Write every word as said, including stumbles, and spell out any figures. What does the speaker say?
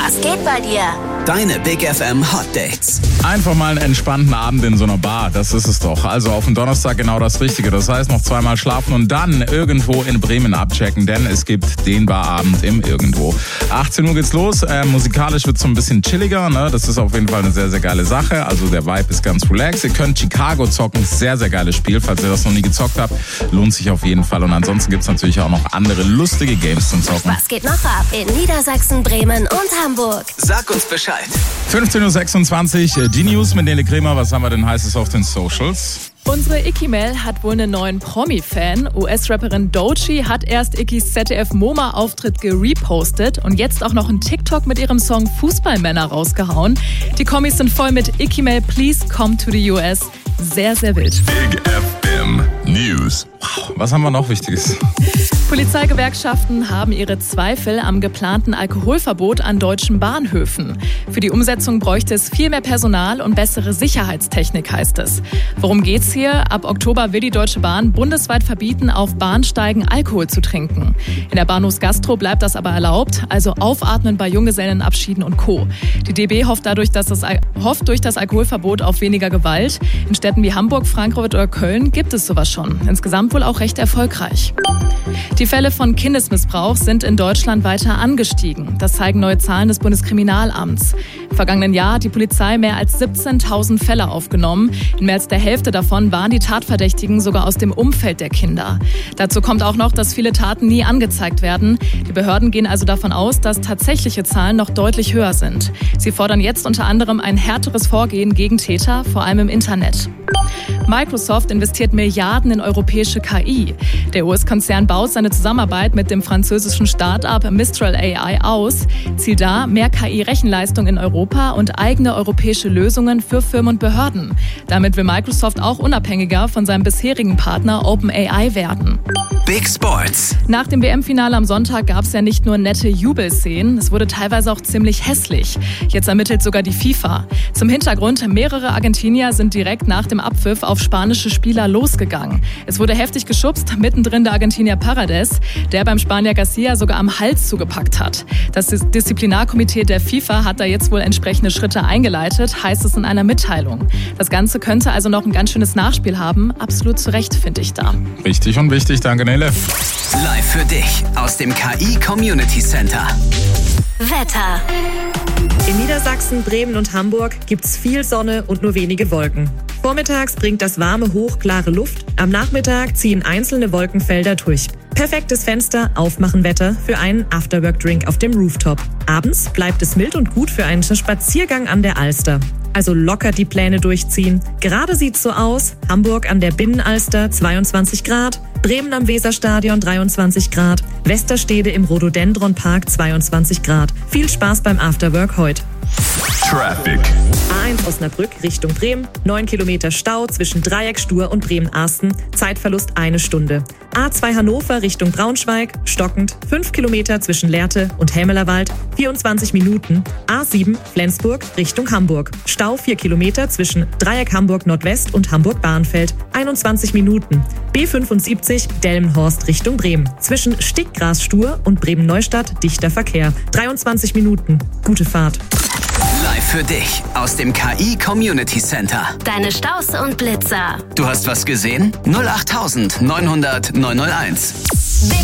Was geht bei dir? Deine Big F M Hot Dates. Einfach mal einen entspannten Abend in so einer Bar, das ist es doch. Also auf dem Donnerstag genau das Richtige. Das heißt noch zweimal schlafen und dann irgendwo in Bremen abchecken, denn es gibt den Barabend im Irgendwo. achtzehn Uhr geht's los, äh, musikalisch wird's so ein bisschen chilliger, ne? Das ist auf jeden Fall eine sehr, sehr geile Sache. Also der Vibe ist ganz relaxed. Ihr könnt Chicago zocken, sehr, sehr geiles Spiel. Falls ihr das noch nie gezockt habt, lohnt sich auf jeden Fall. Und ansonsten gibt's natürlich auch noch andere lustige Games zum Zocken. Was geht noch ab in Niedersachsen, Bremen und Hamburg? Sag uns Bescheid. fünfzehn Uhr sechsundzwanzig, die News mit Nele Kremer. Was haben wir denn heißes auf den Socials? Unsere Icky-Mail hat wohl einen neuen Promi-Fan. U S-Rapperin Doechii hat erst Ickys Z D F-MoMA-Auftritt gerepostet und jetzt auch noch einen TikTok mit ihrem Song Fußballmänner rausgehauen. Die Kommis sind voll mit Icky-Mail, please come to the U S. Sehr, sehr wild. Big F M News. Wow, was haben wir noch Wichtiges? Polizeigewerkschaften haben ihre Zweifel am geplanten Alkoholverbot an deutschen Bahnhöfen. Für die Umsetzung bräuchte es viel mehr Personal und bessere Sicherheitstechnik, heißt es. Worum geht's hier? Ab Oktober will die Deutsche Bahn bundesweit verbieten, auf Bahnsteigen Alkohol zu trinken. In der Bahnhofsgastro bleibt das aber erlaubt, also aufatmen bei Junggesellenabschieden und Co. Die D B hofft dadurch, dass das, hofft durch das Alkoholverbot auf weniger Gewalt. In Städten wie Hamburg, Frankfurt oder Köln gibt es sowas schon. Insgesamt wohl auch recht erfolgreich. Die Fälle von Kindesmissbrauch sind in Deutschland weiter angestiegen. Das zeigen neue Zahlen des Bundeskriminalamts. Im vergangenen Jahr hat die Polizei mehr als siebzehntausend Fälle aufgenommen. In mehr als der Hälfte davon waren die Tatverdächtigen sogar aus dem Umfeld der Kinder. Dazu kommt auch noch, dass viele Taten nie angezeigt werden. Die Behörden gehen also davon aus, dass tatsächliche Zahlen noch deutlich höher sind. Sie fordern jetzt unter anderem ein härteres Vorgehen gegen Täter, vor allem im Internet. Microsoft investiert Milliarden in europäische K I. Der U S-Konzern baut seine Zusammenarbeit mit dem französischen Start-up Mistral A I aus. Ziel da, mehr K I-Rechenleistung in Europa und eigene europäische Lösungen für Firmen und Behörden. Damit will Microsoft auch unabhängiger von seinem bisherigen Partner OpenAI werden. Big Sports. Nach dem W M-Finale am Sonntag gab es ja nicht nur nette Jubelszenen, es wurde teilweise auch ziemlich hässlich. Jetzt ermittelt sogar die FIFA. Zum Hintergrund, mehrere Argentinier sind direkt nach dem Abpfiff auf spanische Spieler losgegangen. Es wurde heftig geschubst, mittendrin der Argentinier Paredes, der beim Spanier Garcia sogar am Hals zugepackt hat. Das Disziplinarkomitee der FIFA hat da jetzt wohl entsprechende Schritte eingeleitet, heißt es in einer Mitteilung. Das Ganze könnte also noch ein ganz schönes Nachspiel haben. Absolut zu Recht, finde ich da. Richtig und wichtig, danke Nele. Live für dich aus dem K I Community Center. Wetter. In Niedersachsen, Bremen und Hamburg gibt's viel Sonne und nur wenige Wolken. Vormittags bringt das warme Hoch klare Luft. Am Nachmittag ziehen einzelne Wolkenfelder durch. Perfektes Fenster, Aufmachenwetter für einen Afterwork-Drink auf dem Rooftop. Abends bleibt es mild und gut für einen Spaziergang an der Alster. Also locker die Pläne durchziehen. Gerade sieht's so aus. Hamburg an der Binnenalster zweiundzwanzig Grad. Bremen am Weserstadion dreiundzwanzig Grad. Westerstede im Rhododendron Park zweiundzwanzig Grad. Viel Spaß beim Afterwork heute. Traffic. A eins Osnabrück Richtung Bremen. neun Kilometer Stau zwischen Dreieck, Stur und Bremen-Arsten. Zeitverlust eine Stunde. A zwei Hannover Richtung Braunschweig. Stockend. fünf Kilometer zwischen Lehrte und Hämelerwald. vierundzwanzig Minuten. A sieben Flensburg Richtung Hamburg. Stau vier Kilometer zwischen Dreieck Hamburg Nordwest und Hamburg-Bahnfeld. einundzwanzig Minuten. B fünfundsiebzig Delmenhorst Richtung Bremen. Zwischen Stickgrasstuhr und Bremen-Neustadt dichter Verkehr. dreiundzwanzig Minuten. Gute Fahrt. Live für dich aus dem K I Community Center. Deine Staus und Blitzer. Du hast was gesehen? null acht neunhundert neunhunderteins. Big